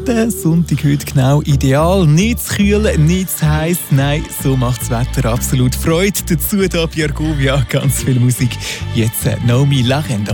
Der Sonntag heute genau ideal. Nicht zu kühl, nicht zu heiß. Nein, so macht das Wetter absolut Freude. Dazu da Björgovia, ganz viel Musik. Jetzt Naomi Lagenda.